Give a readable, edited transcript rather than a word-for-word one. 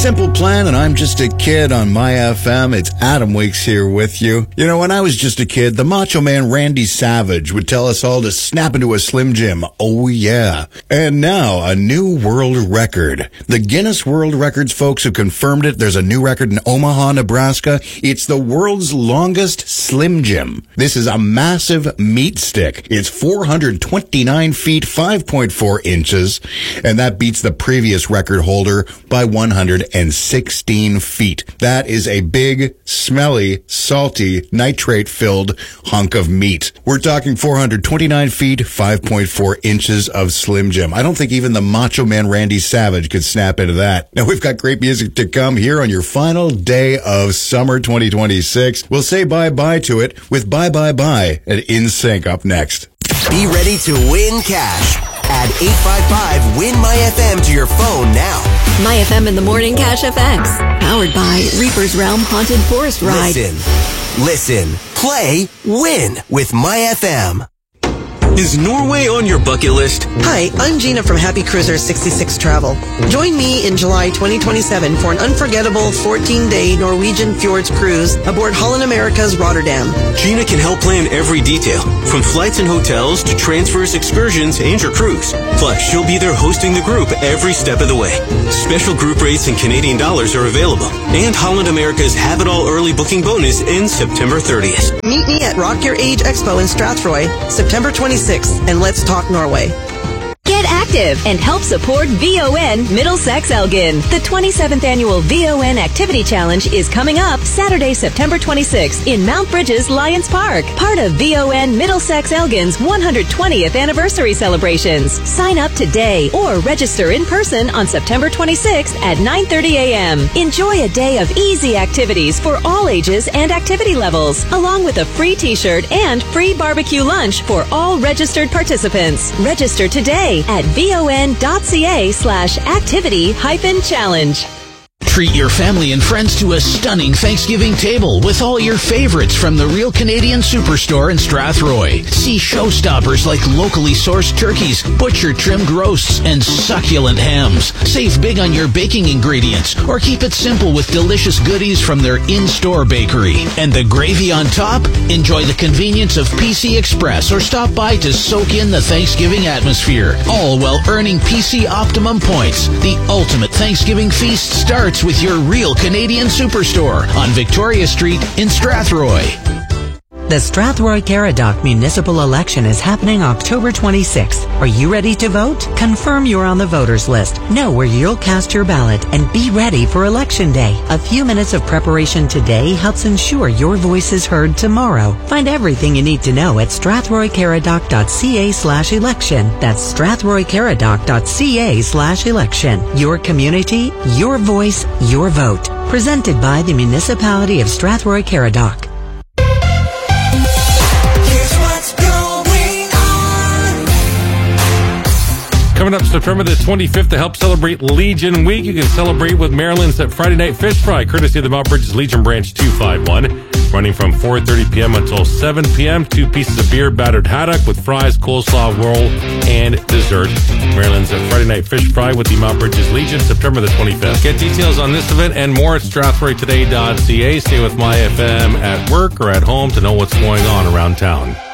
Simple Plan, and I'm just a kid on My FM. It's Adam Weeks here with you. You know, when I was just a kid, the Macho Man Randy Savage would tell us all to snap into a Slim Jim. Oh, yeah. And now, a new world record. The Guinness World Records folks have confirmed it. There's a new record in Omaha, Nebraska. It's the world's longest Slim Jim. This is a massive meat stick. It's 429 feet, 5.4 inches, and that beats the previous record holder by 116 feet. That is a big, smelly, salty, nitrate-filled hunk of meat. We're talking 429 feet, 5.4 inches of Slim Jim. I don't think even the Macho Man Randy Savage could snap into that. Now, we've got great music to come here on your final day of summer 2026. We'll say bye-bye to it with Bye Bye Bye at InSync up next. Be ready to win cash. Add 855-WIN-MY-FM to your phone now. My FM in the Morning Cash FX. Powered by Reaper's Realm Haunted Forest Ride. Listen, play, win with My FM. Is Norway on your bucket list? Hi, I'm Gina from Happy Cruisers 66 Travel. Join me in July 2027 for an unforgettable 14-day Norwegian Fjords cruise aboard Holland America's Rotterdam. Gina can help plan every detail, from flights and hotels to transfers, excursions, and your cruise. Plus, she'll be there hosting the group every step of the way. Special group rates in Canadian dollars are available. And Holland America's Have It All early booking bonus ends September 30th. Meet me at Rock Your Age Expo in Strathroy, September 26th, and let's talk Norway. Get active and help support VON Middlesex Elgin. The 27th annual VON Activity Challenge is coming up Saturday, September 26th in Mount Bridges Lions Park, part of VON Middlesex Elgin's 120th anniversary celebrations. Sign up today or register in person on September 26th at 9:30 a.m. Enjoy a day of easy activities for all ages and activity levels, along with a free t-shirt and free barbecue lunch for all registered participants. Register today at von.ca/activity-challenge. Treat your family and friends to a stunning Thanksgiving table with all your favorites from the Real Canadian Superstore in Strathroy. See showstoppers like locally sourced turkeys, butcher-trimmed roasts, and succulent hams. Save big on your baking ingredients, or keep it simple with delicious goodies from their in-store bakery. And the gravy on top? Enjoy the convenience of PC Express, or stop by to soak in the Thanksgiving atmosphere. All while earning PC Optimum points. The ultimate Thanksgiving feast starts with your Real Canadian Superstore on Victoria Street in Strathroy. The Strathroy Caradoc Municipal Election is happening October 26th. Are you ready to vote? Confirm you're on the voters list. Know where you'll cast your ballot and be ready for Election Day. A few minutes of preparation today helps ensure your voice is heard tomorrow. Find everything you need to know at strathroycaradoc.ca/election. That's strathroycaradoc.ca/election. Your community, your voice, your vote. Presented by the Municipality of Strathroy Caradoc. Coming up September the 25th to help celebrate Legion Week, you can celebrate with Maryland's Friday Night Fish Fry, courtesy of the Mount Bridges Legion Branch 251. Running from 4:30 p.m. until 7 p.m. 2 pieces of beer, battered haddock with fries, coleslaw, roll, and dessert. Maryland's Friday Night Fish Fry with the Mount Bridges Legion, September the 25th. Get details on this event and more at strathroytoday.ca. Stay with My FM at work or at home to know what's going on around town.